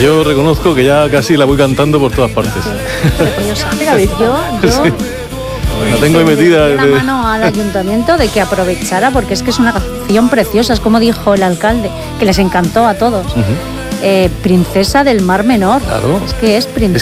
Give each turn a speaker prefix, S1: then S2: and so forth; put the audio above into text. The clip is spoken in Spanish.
S1: Yo reconozco que ya casi la voy cantando por todas partes.
S2: Preciosa. Yo
S1: La tengo ahí metida.
S2: le di la mano al ayuntamiento de que aprovechara, porque es que es una canción preciosa, es como dijo el alcalde, que les encantó a todos. Princesa del Mar Menor.
S1: Claro.
S2: Es que es princesa.